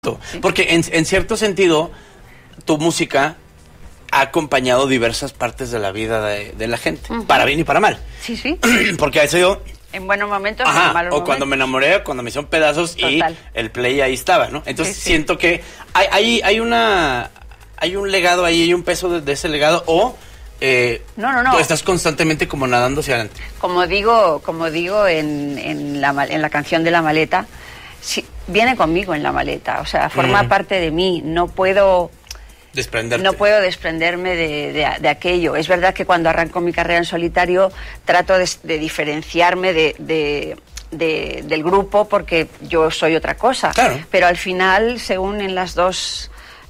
Sí. Porque en cierto sentido, tu música ha acompañado diversas partes de la vida de la gente, para bien y para mal. Sí, sí. Porque ha sido... En buenos momentos, en malos momentos. O cuando me enamoré, cuando me hicieron pedazos. Total. Y el play ahí estaba, ¿no? Entonces siento que hay un legado ahí, hay un peso de ese legado, o... No. Tú estás constantemente como nadando hacia adelante. Como digo en la canción de La Maleta, sí, viene conmigo en la maleta, o sea, forma parte de mí, no puedo desprenderme de aquello. Es verdad que cuando arranco mi carrera en solitario trato de diferenciarme del grupo, porque yo soy otra cosa, claro. Pero al final se unen las dos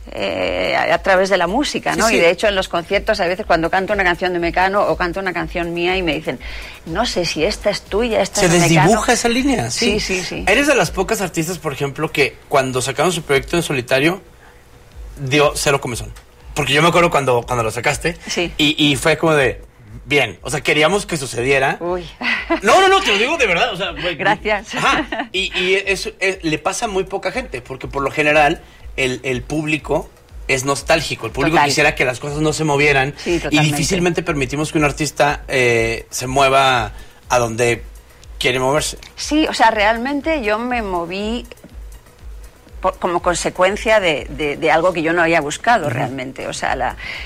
a través de la música, ¿no? Sí. Y de hecho en los conciertos a veces cuando canto una canción de Mecano o canto una canción mía y me dicen, no sé si esta es tuya, esta es de Mecano. Se desdibuja esa línea. Sí. Eres de las pocas artistas, por ejemplo, que cuando sacaron su proyecto en solitario dio cero comezón. Porque yo me acuerdo cuando lo sacaste, y fue como de bien, o sea, queríamos que sucediera. Uy. No, te lo digo de verdad, o sea, gracias. Ajá. Y eso le pasa a muy poca gente, porque por lo general el público es nostálgico. El público quisiera que las cosas no se movieran, y difícilmente permitimos que un artista se mueva a donde quiere moverse. Sí, o sea, realmente yo me moví como consecuencia de algo que yo no había buscado realmente. O sea,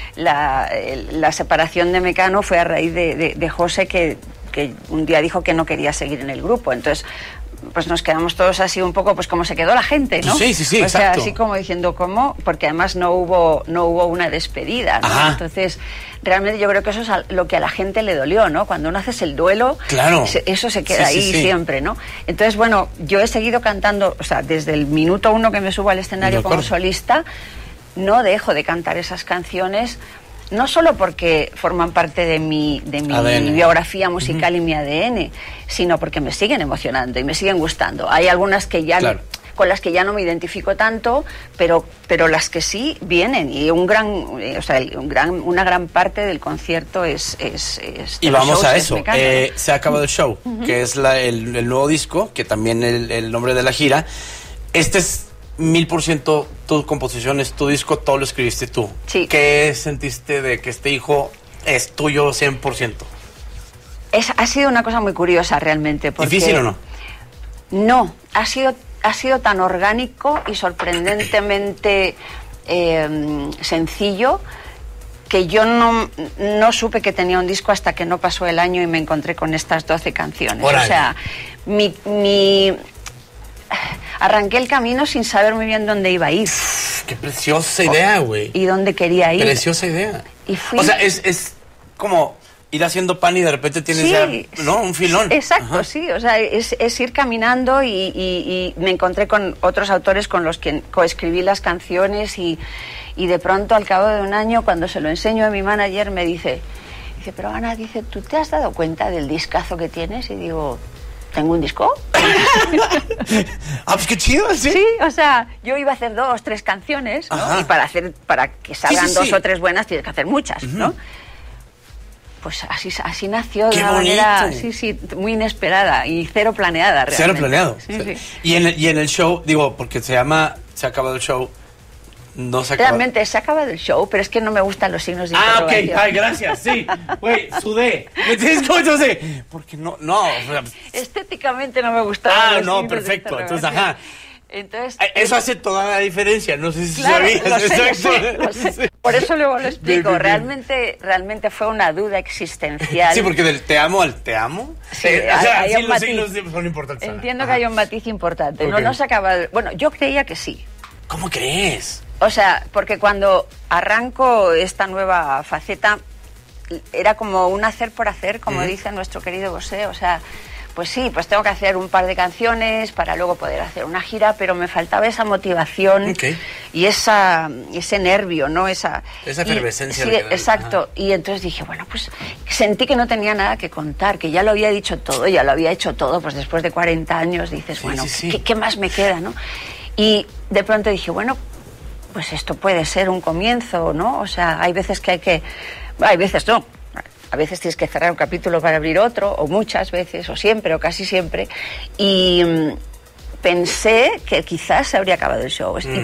la separación de Mecano fue a raíz de José, que un día dijo que no quería seguir en el grupo. Entonces pues nos quedamos todos así un poco, pues como se quedó la gente, ¿no? Sí, o sea, exacto. Así como diciendo, ¿cómo? Porque además no hubo una despedida, ¿no? Ajá. Entonces, realmente yo creo que eso es lo que a la gente le dolió, ¿no? Cuando uno haces el duelo, claro. Eso se queda ahí siempre, ¿no? Entonces, bueno, yo he seguido cantando, o sea, desde el minuto 1 que me subo al escenario como solista, no dejo de cantar esas canciones. No solo porque forman parte de mi biografía musical y mi ADN, sino porque me siguen emocionando y me siguen gustando. Hay algunas que ya con las que ya no me identifico tanto, pero las que sí vienen, y una gran parte del concierto es y vamos a eso. Se ha acabado el show, que es el nuevo disco, que también el nombre de la gira. Este es 1000% tu composición, es tu disco, todo lo escribiste tú. Sí. ¿Qué sentiste de que este hijo es tuyo 100%? Ha sido una cosa muy curiosa realmente. Porque ¿difícil o no? No, ha sido tan orgánico y sorprendentemente sencillo, que yo no supe que tenía un disco hasta que no pasó el año y me encontré con estas 12 canciones. Orale. O sea, arranqué el camino sin saber muy bien dónde iba a ir. ¡Qué preciosa idea, güey! Y dónde quería ir. Preciosa idea. Y fui... O sea, es como ir haciendo pan y de repente tienes un filón. Exacto, sí. O sea, es ir caminando y me encontré con otros autores con los que coescribí las canciones y de pronto, al cabo de un año, cuando se lo enseño a mi manager, me dice, pero Ana, ¿tú te has dado cuenta del discazo que tienes? Y digo, ¿tengo un disco? Pues qué chido, ¿sí? Sí, o sea, yo iba a hacer 2 o 3 canciones, ¿no? Y para que salgan 2 o 3 buenas tienes que hacer muchas, ¿no? Pues así nació de una manera muy inesperada y cero planeada, realmente. Cero planeado. Sí. Y en el show, digo, porque se ha acabado el show, no se acaba. Realmente se ha acabado el show, pero es que no me gustan los signos de interrogación. Ok, gracias, sí. Güey, sudé. ¿Me tienes como yo sé? Porque no. Estéticamente no me gusta. No, perfecto. Entonces, Entonces, eso hace toda la diferencia, no sé si claro, sabías. Lo sé. Por eso luego lo explico. Realmente fue una duda existencial. Sí, porque del te amo al te amo. Sí, hay un matiz. Los signos son importantes. Entiendo que hay un matiz importante. Okay. No se acaba. Bueno, yo creía que sí. ¿Cómo crees? O sea, porque cuando arranco esta nueva faceta, era como un hacer por hacer, como dice nuestro querido José. O sea, pues sí, pues tengo que hacer un par de canciones para luego poder hacer una gira, pero me faltaba esa motivación y ese nervio, ¿no? Esa efervescencia. Sí, exacto. Y entonces dije, bueno, pues sentí que no tenía nada que contar, que ya lo había dicho todo, ya lo había hecho todo, pues después de 40 años dices, ¿qué más me queda, no? Y de pronto dije, bueno, pues esto puede ser un comienzo, ¿no? O sea, hay veces que hay veces no. A veces tienes que cerrar un capítulo para abrir otro, o muchas veces, o siempre, o casi siempre. pensé que quizás se habría acabado el show.